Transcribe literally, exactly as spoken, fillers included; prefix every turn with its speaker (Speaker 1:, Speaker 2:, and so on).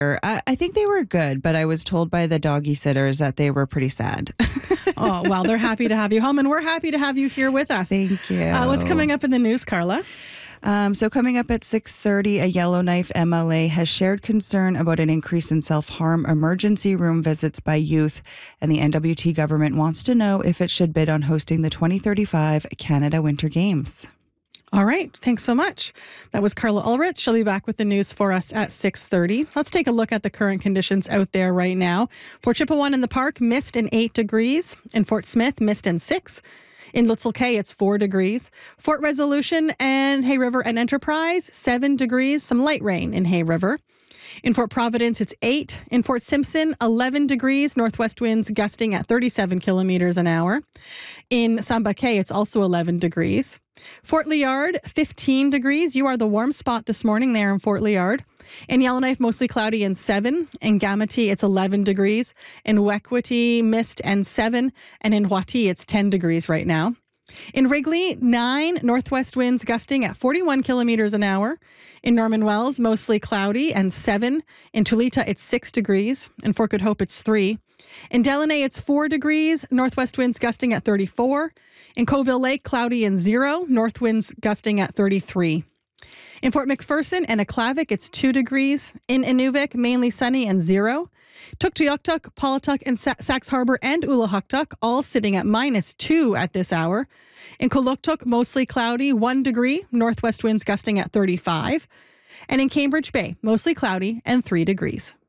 Speaker 1: I, I think they were good, but I was told by the doggy sitters that they were pretty sad.
Speaker 2: Oh, well, they're happy to have you home, and we're happy to have you here with us.
Speaker 1: Thank you.
Speaker 2: Uh, what's coming up in the news, Carla?
Speaker 1: Um, so coming up at six thirty, a Yellowknife M L A has shared concern about an increase in self-harm emergency room visits by youth, and the N W T government wants to know if it should bid on hosting the twenty thirty-five Canada Winter Games.
Speaker 2: All right. Thanks so much. That was Carla Ulrich. She'll be back with the news for us at six thirty. Let's take a look at the current conditions out there right now. For Chippewa in the Park, mist and eight degrees. In Fort Smith, mist and six. In Litzel Cay, it's four degrees. Fort Resolution and Hay River and Enterprise, seven degrees. Some light rain in Hay River. In Fort Providence, it's eight. In Fort Simpson, eleven degrees. Northwest winds gusting at thirty-seven kilometers an hour. In Samba Cay, it's also eleven degrees. Fort Liard, fifteen degrees. You are the warm spot this morning there in Fort Liard. In Yellowknife, mostly cloudy and seven. In Gamity, it's eleven degrees. In Wekwati, mist and seven. And in Huati, it's ten degrees right now. In Wrigley, nine. Northwest winds gusting at forty-one kilometers an hour. In Norman Wells, mostly cloudy and seven. In Tulita, it's six degrees. In Fort Good Hope, it's three. In Delaney, it's four degrees. Northwest winds gusting at thirty-four. In Coville Lake, cloudy and zero. North winds gusting at thirty-three. In Fort McPherson and Aklavik, it's two degrees. In Inuvik, mainly sunny and zero. Tuktoyaktuk, Paulatuk, and Sa- Sax Harbor and Ulahuktuk all sitting at minus two at this hour. In Kuluktuk, mostly cloudy, one degree. Northwest winds gusting at thirty-five. And in Cambridge Bay, mostly cloudy and three degrees.